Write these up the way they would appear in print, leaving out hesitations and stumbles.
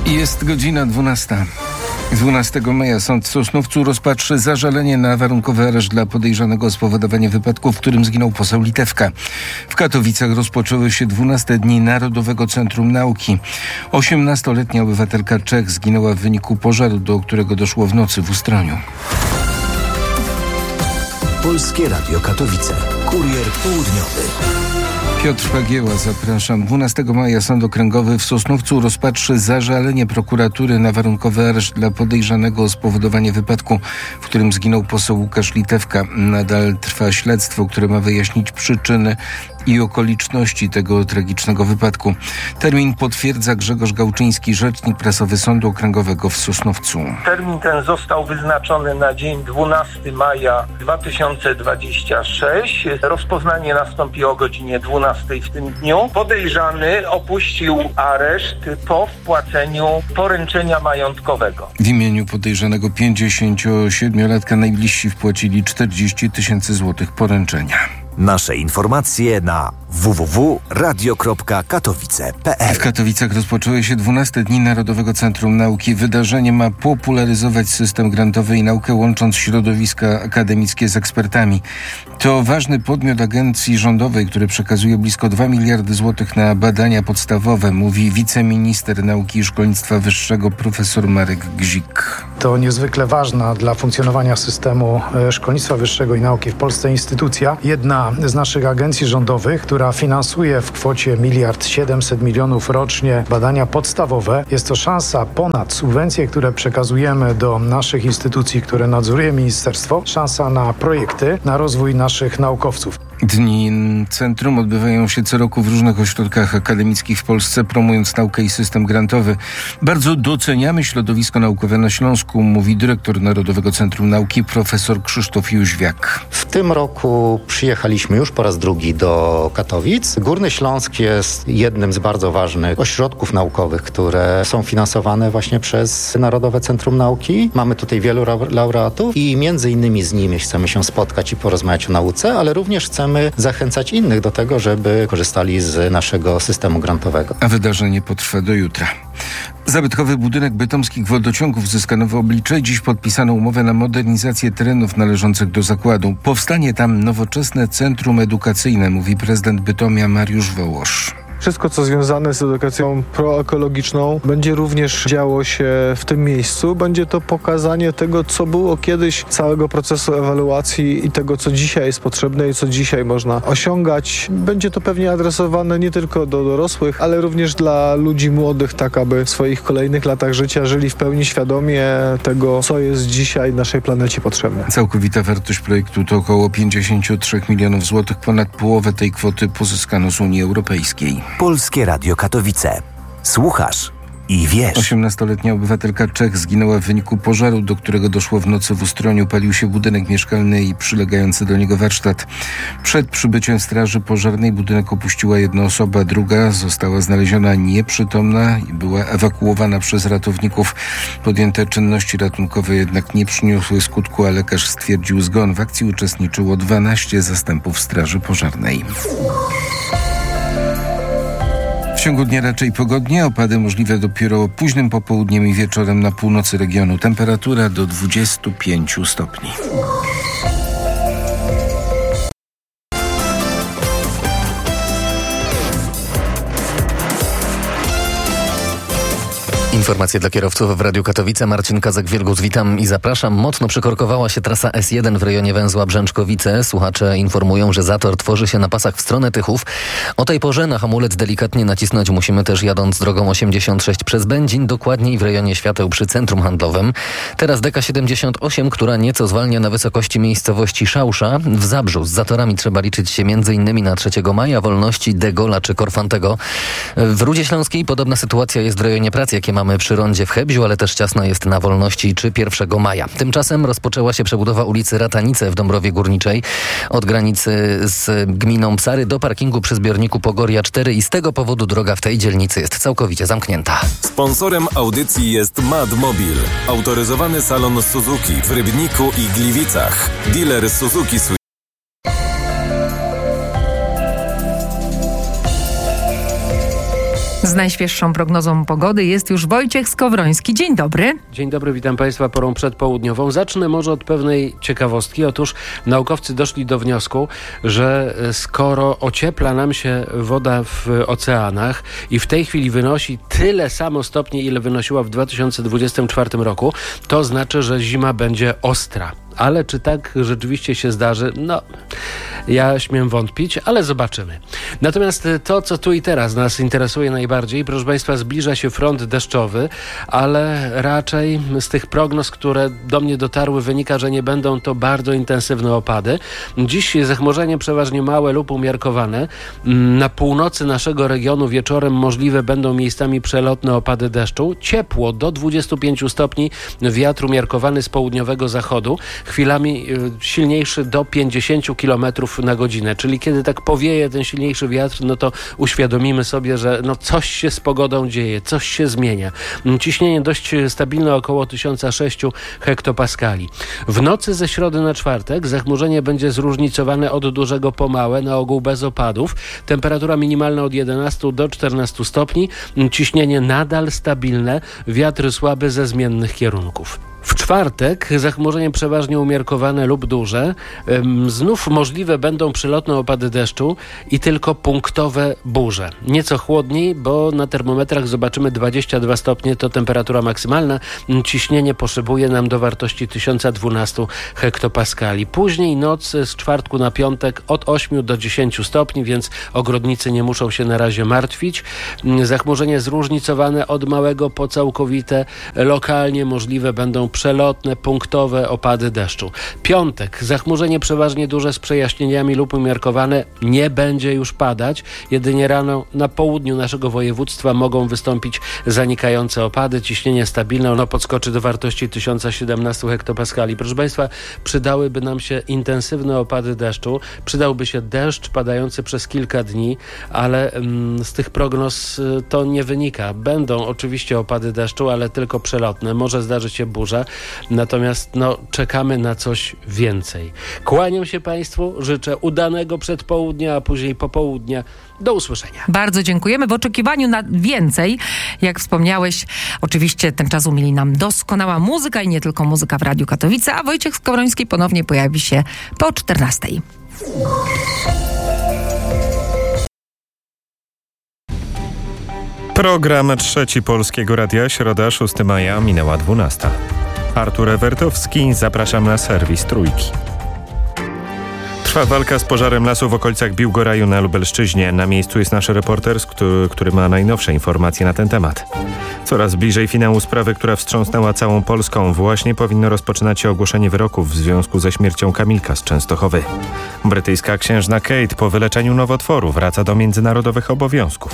Jest godzina 12. 12 maja sąd w Sosnowcu rozpatrzy zażalenie na warunkowy areszt dla podejrzanego o spowodowanie wypadku, w którym zginął poseł Litewka. W Katowicach rozpoczęły się 12 dni Narodowego Centrum Nauki. 18-letnia obywatelka Czech zginęła w wyniku pożaru, do którego doszło w nocy w Ustroniu. Polskie Radio Katowice. Kurier południowy. Piotr Pagieła, zapraszam. 12 maja Sąd Okręgowy w Sosnowcu rozpatrzy zażalenie prokuratury na warunkowy areszt dla podejrzanego o spowodowanie wypadku, w którym zginął poseł Łukasz Litewka. Nadal trwa śledztwo, które ma wyjaśnić przyczyny i okoliczności tego tragicznego wypadku. Termin potwierdza Grzegorz Gałczyński, rzecznik prasowy Sądu Okręgowego w Sosnowcu. Termin ten został wyznaczony na dzień 12 maja 2026. Rozpoznanie nastąpi o godzinie 12 w tym dniu. Podejrzany opuścił areszt po wpłaceniu poręczenia majątkowego. W imieniu podejrzanego 57-latka najbliżsi wpłacili 40 000 złotych poręczenia. Nasze informacje na www.radio.katowice.pl. W Katowicach rozpoczęły się 12 dni Narodowego Centrum Nauki. Wydarzenie ma popularyzować system grantowy i naukę, łącząc środowiska akademickie z ekspertami. To ważny podmiot agencji rządowej, który przekazuje blisko 2 miliardy złotych na badania podstawowe, mówi wiceminister nauki i szkolnictwa wyższego profesor Marek Gzik. To niezwykle ważna dla funkcjonowania systemu szkolnictwa wyższego i nauki w Polsce instytucja. Jedna z naszych agencji rządowych, która finansuje w kwocie 1 700 000 000 rocznie badania podstawowe. Jest to szansa ponad subwencje, które przekazujemy do naszych instytucji, które nadzoruje ministerstwo. Szansa na projekty, na rozwój naszych naukowców. Dni Centrum odbywają się co roku w różnych ośrodkach akademickich w Polsce, promując naukę i system grantowy. Bardzo doceniamy środowisko naukowe na Śląsku, mówi dyrektor Narodowego Centrum Nauki profesor Krzysztof Jóźwiak. W tym roku przyjechaliśmy już po raz drugi do Katowic. Górny Śląsk jest jednym z bardzo ważnych ośrodków naukowych, które są finansowane właśnie przez Narodowe Centrum Nauki. Mamy tutaj wielu laureatów i między innymi z nimi chcemy się spotkać i porozmawiać o nauce, ale również chcemy zachęcać innych do tego, żeby korzystali z naszego systemu grantowego. A wydarzenie potrwa do jutra. Zabytkowy budynek bytomskich wodociągów zyska nowe oblicze. Dziś podpisano umowę na modernizację terenów należących do zakładu. Powstanie tam nowoczesne centrum edukacyjne, mówi prezydent Bytomia Mariusz Wołosz. Wszystko, co związane z edukacją proekologiczną, będzie również działo się w tym miejscu. Będzie to pokazanie tego, co było kiedyś, całego procesu ewaluacji i tego, co dzisiaj jest potrzebne i co dzisiaj można osiągać. Będzie to pewnie adresowane nie tylko do dorosłych, ale również dla ludzi młodych, tak aby w swoich kolejnych latach życia żyli w pełni świadomie tego, co jest dzisiaj naszej planecie potrzebne. Całkowita wartość projektu to około 53 milionów złotych. Ponad połowę tej kwoty pozyskano z Unii Europejskiej. Polskie Radio Katowice. Słuchasz i wiesz. 18-letnia obywatelka Czech zginęła w wyniku pożaru, do którego doszło w nocy w Ustroniu. Palił się budynek mieszkalny i przylegający do niego warsztat. Przed przybyciem straży pożarnej budynek opuściła jedna osoba, druga została znaleziona nieprzytomna i była ewakuowana przez ratowników. Podjęte czynności ratunkowe jednak nie przyniosły skutku, a lekarz stwierdził zgon. W akcji uczestniczyło 12 zastępów straży pożarnej. W ciągu dnia raczej pogodnie, opady możliwe dopiero późnym popołudniem i wieczorem na północy regionu. Temperatura do 25 stopni. Informacje dla kierowców w Radiu Katowice. Marcin Kazak-Wielgus, witam i zapraszam. Mocno przykorkowała się trasa S1 w rejonie węzła Brzęczkowice. Słuchacze informują, że zator tworzy się na pasach w stronę Tychów. O tej porze na hamulec delikatnie nacisnąć musimy też jadąc drogą 86 przez Będzin, dokładniej w rejonie świateł przy centrum handlowym. Teraz DK78, która nieco zwalnia na wysokości miejscowości Szałsza. W Zabrzu z zatorami trzeba liczyć się m.in. na 3 maja, Wolności, De Gaulle'a czy Korfantego. W Rudzie Śląskiej podobna sytuacja jest w rejonie prac, jakie mamy przy rondzie w Hebziu, ale też ciasno jest na Wolności czy 1 maja. Tymczasem rozpoczęła się przebudowa ulicy Ratanice w Dąbrowie Górniczej od granicy z gminą Psary do parkingu przy zbiorniku Pogoria 4 i z tego powodu droga w tej dzielnicy jest całkowicie zamknięta. Sponsorem audycji jest Madmobil, autoryzowany salon Suzuki w Rybniku i Gliwicach. Dealer Suzuki Z najświeższą prognozą pogody jest już Wojciech Skowroński. Dzień dobry. Dzień dobry, witam Państwa porą przedpołudniową. Zacznę może od pewnej ciekawostki. Otóż naukowcy doszli do wniosku, że skoro ociepla nam się woda w oceanach i w tej chwili wynosi tyle samo stopni, ile wynosiła w 2024 roku, to znaczy, że zima będzie ostra. Ale czy tak rzeczywiście się zdarzy? No, ja śmiem wątpić, ale zobaczymy. Natomiast to, co tu i teraz nas interesuje najbardziej, proszę Państwa, zbliża się front deszczowy, ale raczej z tych prognoz, które do mnie dotarły, wynika, że nie będą to bardzo intensywne opady. Dziś zachmurzenie przeważnie małe lub umiarkowane. Na północy naszego regionu wieczorem możliwe będą miejscami przelotne opady deszczu. Ciepło do 25 stopni, wiatr umiarkowany z południowego zachodu. Chwilami silniejszy do 50 km na godzinę, czyli kiedy tak powieje ten silniejszy wiatr, no to uświadomimy sobie, że coś się z pogodą dzieje, coś się zmienia. Ciśnienie dość stabilne, około 1006 hektopaskali. W nocy ze środy na czwartek zachmurzenie będzie zróżnicowane od dużego po małe, na ogół bez opadów. Temperatura minimalna od 11 do 14 stopni, ciśnienie nadal stabilne, wiatr słaby ze zmiennych kierunków. W czwartek zachmurzenie przeważnie umiarkowane lub duże. Znów możliwe będą przelotne opady deszczu i tylko punktowe burze. Nieco chłodniej, bo na termometrach zobaczymy 22 stopnie, to temperatura maksymalna. Ciśnienie poszybuje nam do wartości 1012 hektopaskali. Później noc z czwartku na piątek od 8 do 10 stopni, więc ogrodnicy nie muszą się na razie martwić. Zachmurzenie zróżnicowane od małego po całkowite. Lokalnie możliwe będą przelotne, punktowe opady deszczu. Piątek, zachmurzenie przeważnie duże z przejaśnieniami lub umiarkowane, nie będzie już padać. Jedynie rano na południu naszego województwa mogą wystąpić zanikające opady. Ciśnienie stabilne, ono podskoczy do wartości 1017 hektopaskali. Proszę Państwa, przydałyby nam się intensywne opady deszczu. Przydałby się deszcz padający przez kilka dni, ale z tych prognoz to nie wynika. Będą oczywiście opady deszczu, ale tylko przelotne. Może zdarzyć się burza. Natomiast czekamy na coś więcej. Kłaniam się Państwu, życzę udanego przedpołudnia, a później popołudnia. Do usłyszenia. Bardzo dziękujemy. W oczekiwaniu na więcej, jak wspomniałeś, oczywiście ten czas umieli nam doskonała muzyka i nie tylko muzyka w Radiu Katowice, a Wojciech Skowroński ponownie pojawi się po 14. Program Trzeci Polskiego Radia, środa 6 maja, minęła 12. Artur Ewertowski, zapraszam na serwis Trójki. Trwa walka z pożarem lasu w okolicach Biłgoraju na Lubelszczyźnie. Na miejscu jest nasz reporter, który ma najnowsze informacje na ten temat. Coraz bliżej finału sprawy, która wstrząsnęła całą Polską. Właśnie powinno rozpoczynać się ogłoszenie wyroków w związku ze śmiercią Kamilka z Częstochowy. Brytyjska księżna Kate po wyleczeniu nowotworu wraca do międzynarodowych obowiązków.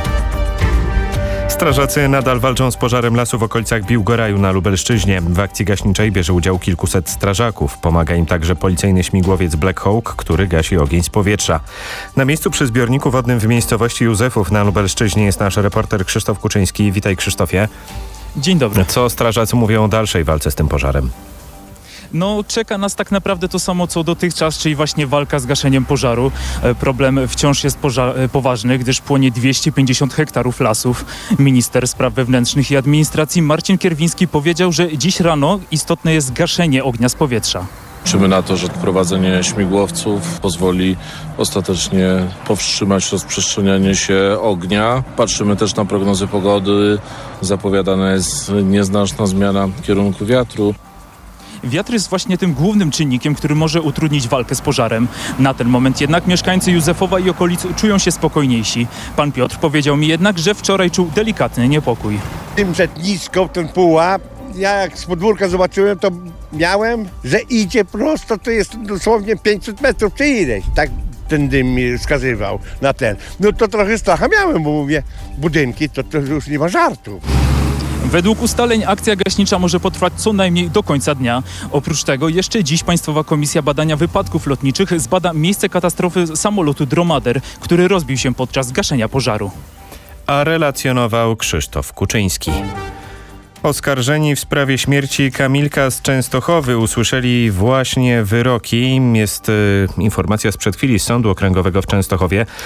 Strażacy nadal walczą z pożarem lasu w okolicach Biłgoraju na Lubelszczyźnie. W akcji gaśniczej bierze udział kilkuset strażaków. Pomaga im także policyjny śmigłowiec Black Hawk, który gasi ogień z powietrza. Na miejscu przy zbiorniku wodnym w miejscowości Józefów na Lubelszczyźnie jest nasz reporter Krzysztof Kuczyński. Witaj, Krzysztofie. Dzień dobry. Co strażacy mówią o dalszej walce z tym pożarem? Czeka nas tak naprawdę to samo co dotychczas, czyli właśnie walka z gaszeniem pożaru. Problem wciąż jest poważny, gdyż płonie 250 hektarów lasów. Minister Spraw Wewnętrznych i Administracji Marcin Kierwiński powiedział, że dziś rano istotne jest gaszenie ognia z powietrza. Liczymy na to, że wprowadzenie śmigłowców pozwoli ostatecznie powstrzymać rozprzestrzenianie się ognia. Patrzymy też na prognozy pogody. Zapowiadana jest nieznaczna zmiana kierunku wiatru. Wiatr jest właśnie tym głównym czynnikiem, który może utrudnić walkę z pożarem. Na ten moment jednak mieszkańcy Józefowa i okolic czują się spokojniejsi. Pan Piotr powiedział mi jednak, że wczoraj czuł delikatny niepokój. Tym przed niską ten pułap, ja jak z podwórka zobaczyłem, to miałem, że idzie prosto, to jest dosłownie 500 metrów czy ileś. Tak ten dym mi wskazywał na ten. To trochę stracha miałem, bo mówię, budynki to już nie ma żartu. Według ustaleń akcja gaśnicza może potrwać co najmniej do końca dnia. Oprócz tego jeszcze dziś Państwowa Komisja Badania Wypadków Lotniczych zbada miejsce katastrofy samolotu Dromader, który rozbił się podczas gaszenia pożaru. A relacjonował Krzysztof Kuczyński. Oskarżeni w sprawie śmierci Kamilka z Częstochowy usłyszeli właśnie wyroki. Jest informacja sprzed chwili z Sądu Okręgowego w Częstochowie.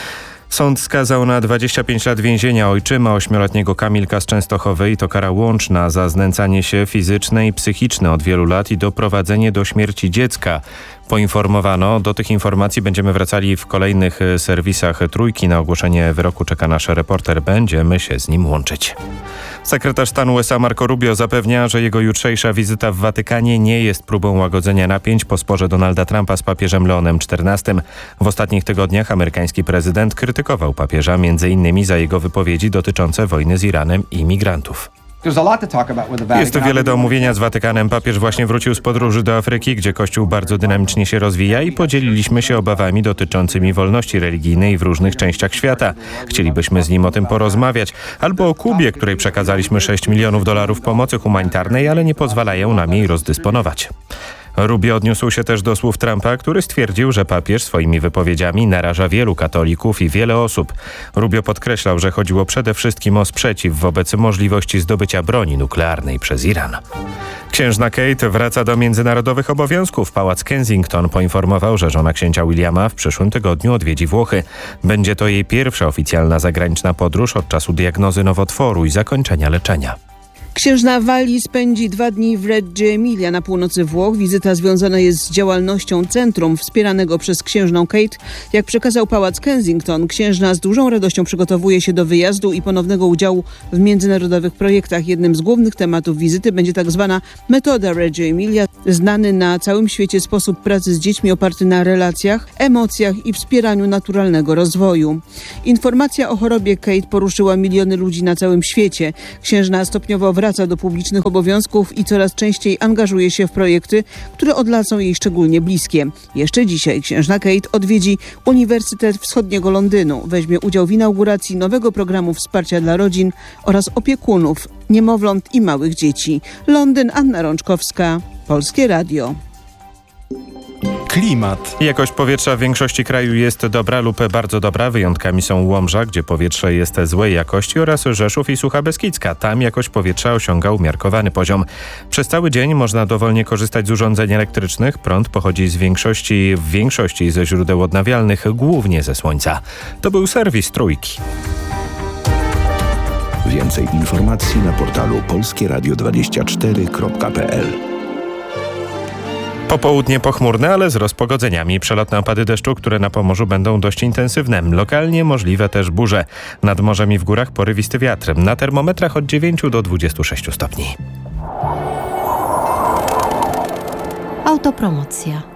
Sąd skazał na 25 lat więzienia ojczyma 8-letniego Kamilka z Częstochowy i to kara łączna za znęcanie się fizyczne i psychiczne od wielu lat i doprowadzenie do śmierci dziecka. Poinformowano, do tych informacji będziemy wracali w kolejnych serwisach Trójki. Na ogłoszenie wyroku czeka nasz reporter, będziemy się z nim łączyć. Sekretarz stanu USA Marco Rubio zapewnia, że jego jutrzejsza wizyta w Watykanie nie jest próbą łagodzenia napięć po sporze Donalda Trumpa z papieżem Leonem XIV. W ostatnich tygodniach amerykański prezydent krytykował papieża m.in. za jego wypowiedzi dotyczące wojny z Iranem i migrantów. Jest tu wiele do omówienia z Watykanem. Papież właśnie wrócił z podróży do Afryki, gdzie Kościół bardzo dynamicznie się rozwija i podzieliliśmy się obawami dotyczącymi wolności religijnej w różnych częściach świata. Chcielibyśmy z nim o tym porozmawiać. Albo o Kubie, której przekazaliśmy $6 milionów pomocy humanitarnej, ale nie pozwalają nam jej rozdysponować. Rubio odniósł się też do słów Trumpa, który stwierdził, że papież swoimi wypowiedziami naraża wielu katolików i wiele osób. Rubio podkreślał, że chodziło przede wszystkim o sprzeciw wobec możliwości zdobycia broni nuklearnej przez Iran. Księżna Kate wraca do międzynarodowych obowiązków. Pałac Kensington poinformował, że żona księcia Williama w przyszłym tygodniu odwiedzi Włochy. Będzie to jej pierwsza oficjalna zagraniczna podróż od czasu diagnozy nowotworu i zakończenia leczenia. Księżna Walii spędzi 2 dni w Reggio Emilia na północy Włoch. Wizyta związana jest z działalnością centrum wspieranego przez księżną Kate. Jak przekazał Pałac Kensington, księżna z dużą radością przygotowuje się do wyjazdu i ponownego udziału w międzynarodowych projektach. Jednym z głównych tematów wizyty będzie tak zwana metoda Reggio Emilia, znany na całym świecie sposób pracy z dziećmi oparty na relacjach, emocjach i wspieraniu naturalnego rozwoju. Informacja o chorobie Kate poruszyła miliony ludzi na całym świecie. Księżna stopniowo wraca do publicznych obowiązków i coraz częściej angażuje się w projekty, które od lat są jej szczególnie bliskie. Jeszcze dzisiaj księżna Kate odwiedzi Uniwersytet Wschodniego Londynu. Weźmie udział w inauguracji nowego programu wsparcia dla rodzin oraz opiekunów, niemowląt i małych dzieci. Londyn, Anna Rączkowska, Polskie Radio. Klimat. Jakość powietrza w większości kraju jest dobra lub bardzo dobra. Wyjątkami są Łomża, gdzie powietrze jest złej jakości, oraz Rzeszów i Sucha Beskidzka. Tam jakość powietrza osiąga umiarkowany poziom. Przez cały dzień można dowolnie korzystać z urządzeń elektrycznych. Prąd pochodzi w większości ze źródeł odnawialnych, głównie ze słońca. To był serwis Trójki. Więcej informacji na portalu polskieradio24.pl. Popołudnie pochmurne, ale z rozpogodzeniami. Przelotne opady deszczu, które na Pomorzu będą dość intensywne. Lokalnie możliwe też burze. Nad morzem i w górach porywisty wiatr. Na termometrach od 9 do 26 stopni. Autopromocja.